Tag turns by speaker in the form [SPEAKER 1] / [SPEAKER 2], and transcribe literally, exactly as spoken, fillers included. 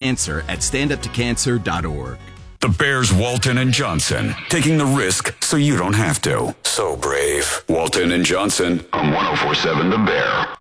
[SPEAKER 1] Answer at stand up to cancer dot org.
[SPEAKER 2] The Bears, Walton and Johnson, taking the risk so you don't have to. So brave. Walton and Johnson on one oh four point seven The Bear.